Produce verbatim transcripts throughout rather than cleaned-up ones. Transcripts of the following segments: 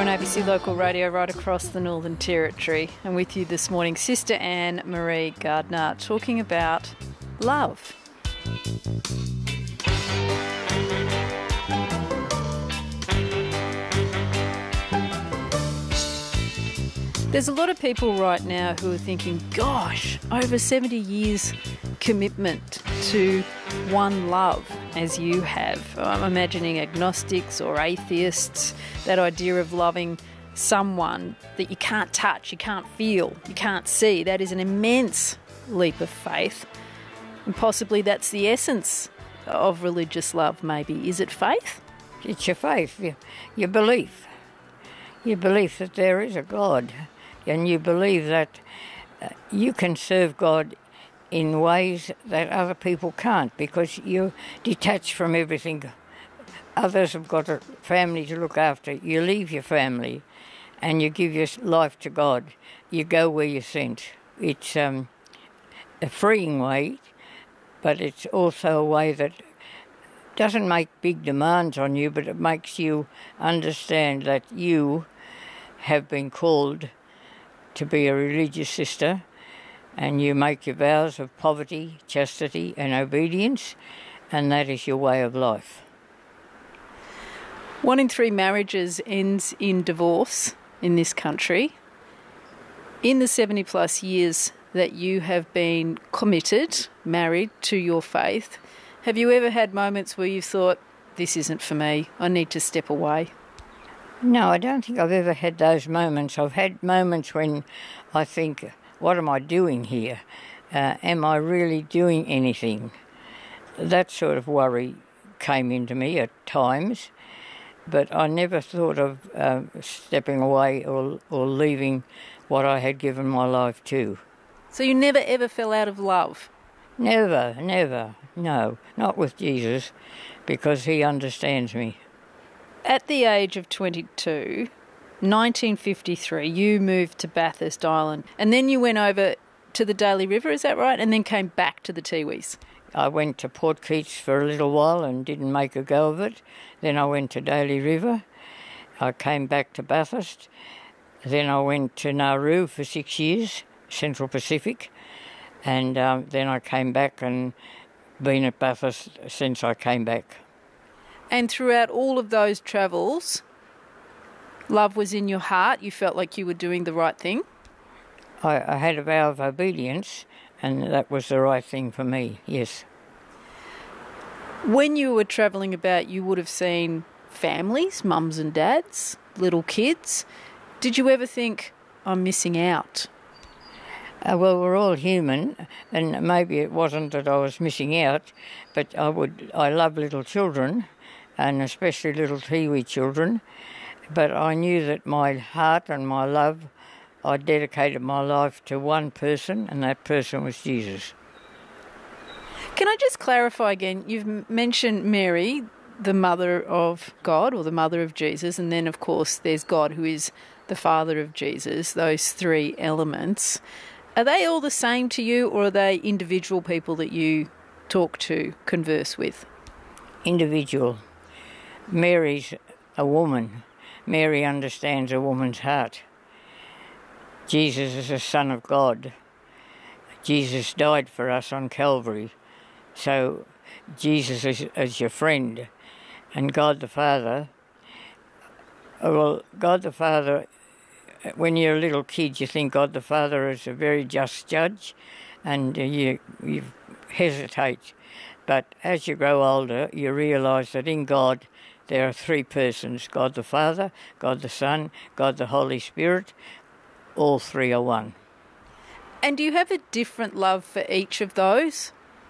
on A B C Local Radio right across the Northern Territory, and with you this morning, Sister Anne Marie Gardner, talking about love. There's a lot of people right now who are thinking, gosh, over seventy years commitment to one love as you have. I'm imagining agnostics or atheists, that idea of loving someone that you can't touch, you can't feel, you can't see. That is an immense leap of faith. And possibly that's the essence of religious love, maybe. Is it faith? It's your faith, your, your belief. Your belief that there is a God. And you believe that uh, you can serve God in ways that other people can't, because you're detached from everything. Others have got a family to look after. You leave your family and you give your life to God. You go where you're sent. It's um, a freeing way, but it's also a way that doesn't make big demands on you, but it makes you understand that you have been called to be a religious sister, and you make your vows of poverty, chastity and obedience, and that is your way of life. One in three marriages ends in divorce in this country. In the seventy plus years that you have been committed, married to your faith, have you ever had moments where you've thought, this isn't for me, I need to step away? No, I don't think I've ever had those moments. I've had moments when I think, what am I doing here? Uh, am I really doing anything? That sort of worry came into me at times, but I never thought of uh, stepping away or, or leaving what I had given my life to. So you never ever fell out of love? Never, never, no, not with Jesus, because he understands me. At the age of twenty-two, nineteen fifty-three, you moved to Bathurst Island, and then you went over to the Daly River, is that right? And then came back to the Tiwis. I went to Port Keats for a little while and didn't make a go of it. Then I went to Daly River. I came back to Bathurst. Then I went to Nauru for six years, Central Pacific. And um, then I came back and been at Bathurst since I came back. And throughout all of those travels, love was in your heart? You felt like you were doing the right thing? I, I had a vow of obedience, and that was the right thing for me, yes. When you were travelling about, you would have seen families, mums and dads, little kids. Did you ever think, I'm missing out? Uh, well, we're all human, and maybe it wasn't that I was missing out, but I would. I love little children, and especially little Tiwi children, but I knew that my heart and my love, I dedicated my life to one person, and that person was Jesus. Can I just clarify again? You've mentioned Mary, the mother of God, or the mother of Jesus, and then, of course, there's God, who is the father of Jesus, those three elements. Are they all the same to you, or are they individual people that you talk to, converse with? Individual. Mary's a woman. Mary understands a woman's heart. Jesus is the Son of God. Jesus died for us on Calvary. So Jesus is, is your friend. And God the Father, well, God the Father, when you're a little kid, you think God the Father is a very just judge, and you, you hesitate. But as you grow older, you realise that in God there are three persons, God the Father, God the Son, God the Holy Spirit. All three are one. And do you have a different love for each of those?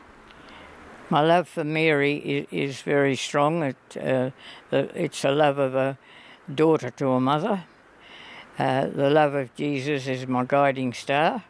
My love for Mary is, is very strong. It, uh, it's a love of a daughter to a mother. Uh, the love of Jesus is my guiding star.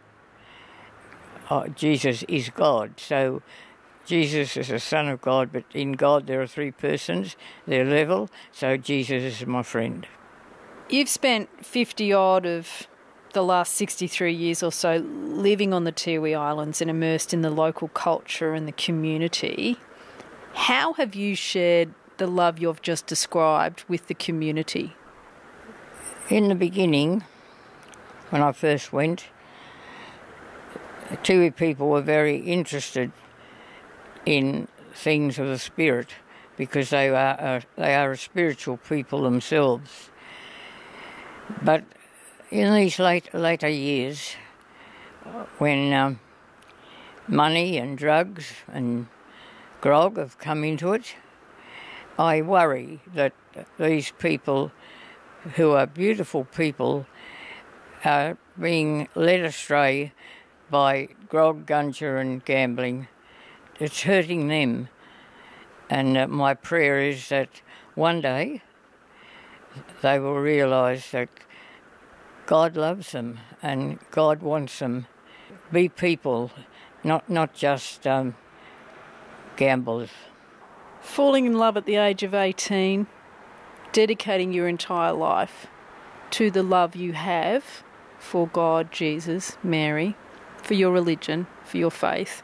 Oh, Jesus is God, so Jesus is the Son of God, but in God there are three persons, they're level, so Jesus is my friend. You've spent fifty-odd of the last sixty-three years or so living on the Tiwi Islands and immersed in the local culture and the community. How have you shared the love you've just described with the community? In the beginning, when I first went, Tiwi people were very interested in things of the spirit because they are a, they are a spiritual people themselves. But in these late, later years, when um, money and drugs and grog have come into it, I worry that these people, who are beautiful people, are being led astray by grog, gunja and gambling. It's hurting them. And uh, my prayer is that one day they will realise that God loves them and God wants them to be people, not, not just um, gamblers. Falling in love at the age of eighteen, dedicating your entire life to the love you have for God, Jesus, Mary, for your religion, for your faith.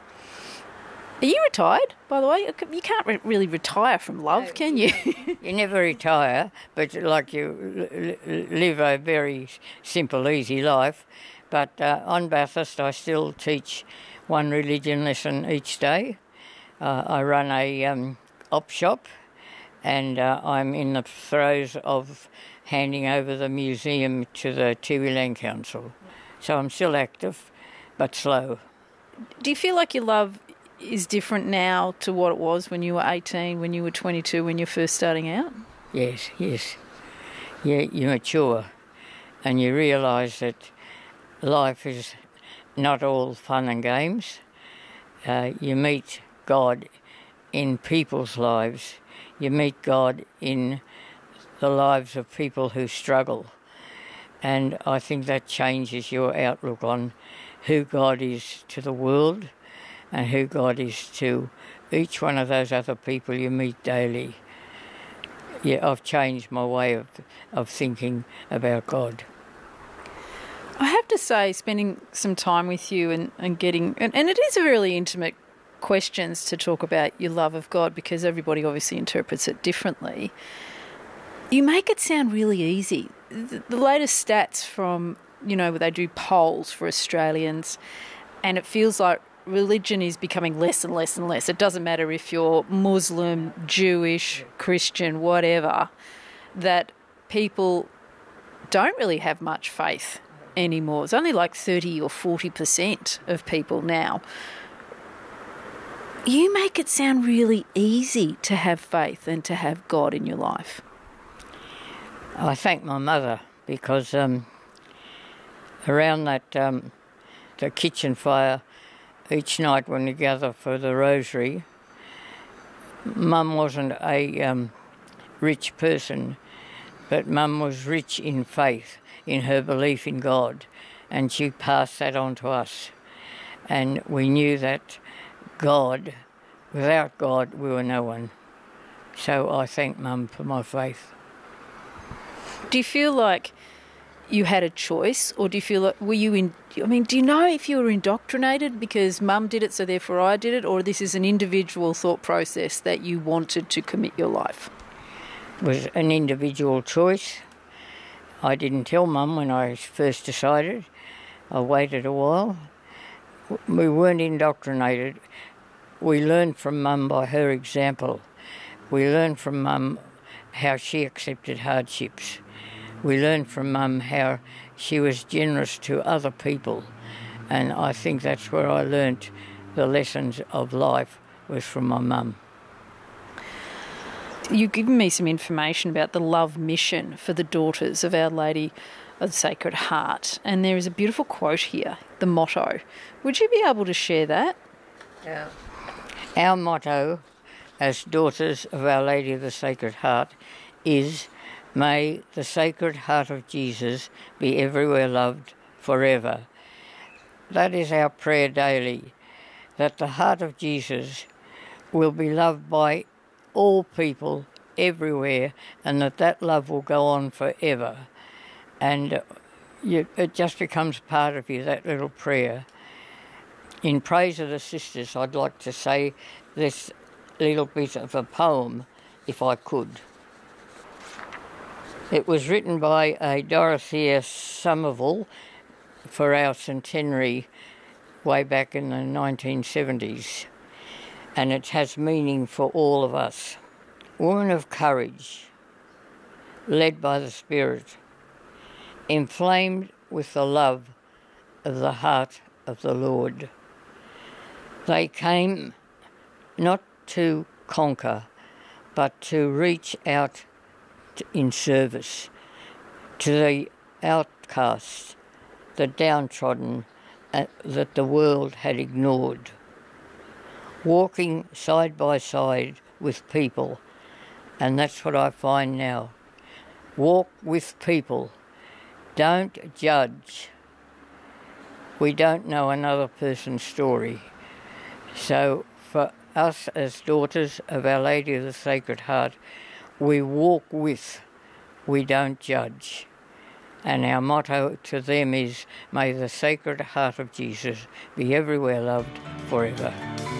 Are you retired, by the way? You can't re- really retire from love, no, can you? You never retire, but like you l- live a very simple, easy life. But uh, on Bathurst, I still teach one religion lesson each day. Uh, I run a um, op shop, and uh, I'm in the throes of handing over the museum to the Tiwi Land Council. So I'm still active, but slow. Do you feel like your love is different now to what it was when you were eighteen, when you were twenty-two, when you're first starting out? Yes, yes. Yeah, you mature and you realise that life is not all fun and games. Uh, you meet God in people's lives. You meet God in the lives of people who struggle. And I think that changes your outlook on who God is to the world and who God is to each one of those other people you meet daily. Yeah, I've changed my way of of thinking about God. I have to say, spending some time with you and, and getting... And, and it is a really intimate questions to talk about your love of God because everybody obviously interprets it differently. You make it sound really easy. The, the latest stats from, you know, where they do polls for Australians, and it feels like religion is becoming less and less and less. It doesn't matter if you're Muslim, Jewish, Christian, whatever, that people don't really have much faith anymore. It's only like thirty or forty percent of people now. You make it sound really easy to have faith and to have God in your life. I thank my mother because um, around that um, the kitchen fire each night when we gather for the rosary, Mum wasn't a um, rich person, but Mum was rich in faith, in her belief in God, and she passed that on to us. And we knew that God, without God, we were no one. So I thank Mum for my faith. Do you feel like you had a choice, or do you feel like, were you in, I mean, do you know if you were indoctrinated because Mum did it so therefore I did it, or this is an individual thought process that you wanted to commit your life? It was an individual choice. I didn't tell Mum when I first decided. I waited a while. We weren't indoctrinated. We learned from Mum by her example. We learned from Mum how she accepted hardships. We learned from Mum how she was generous to other people. And I think that's where I learnt the lessons of life, was from my mum. You've given me some information about the love mission for the Daughters of Our Lady of the Sacred Heart. And there is a beautiful quote here, the motto. Would you be able to share that? Yeah. Our motto as Daughters of Our Lady of the Sacred Heart is, "May the Sacred Heart of Jesus be everywhere loved forever." That is our prayer daily, that the heart of Jesus will be loved by all people everywhere, and that that love will go on forever. And you, it just becomes part of you, that little prayer. In praise of the sisters, I'd like to say this little bit of a poem, if I could. It was written by a Dorothea Somerville for our centenary way back in the nineteen seventies, and it has meaning for all of us. Woman of courage, led by the Spirit, inflamed with the love of the heart of the Lord. They came not to conquer, but to reach out in service to the outcasts, the downtrodden uh, that the world had ignored. Walking side by side with people, and that's what I find now. Walk with people. Don't judge. We don't know another person's story. So for us as daughters of Our Lady of the Sacred Heart, we walk with, we don't judge. And our motto to them is, may the Sacred Heart of Jesus be everywhere loved forever.